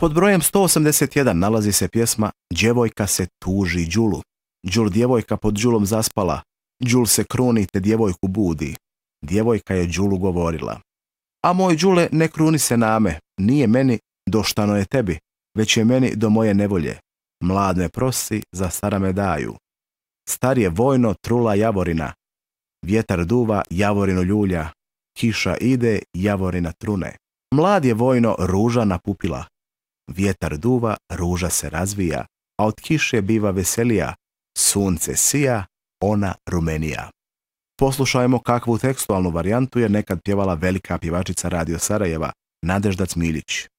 Pod brojem 181 nalazi se pjesma Djevojka se tuži Đulu. Đul djevojka pod Đulom zaspala, Đul se kruni te djevojku budi. Djevojka je Đulu govorila: a moj Đule, ne kruni se name, nije meni doštano je tebi, već je meni do moje nevolje. Mlad me prosi, za stara me daju. Star je vojno, trula javorina. Vjetar duva, javorinu ljulja. Kiša ide, javorina trune. Mlad je vojno, ruža napupila. Vjetar duva, ruža se razvija, a od kiše biva veselija. Sunce sija, ona rumenija. Poslušajmo kakvu tekstualnu varijantu je nekad pjevala velika pjevačica Radio Sarajeva, Nadežda Cmiljić.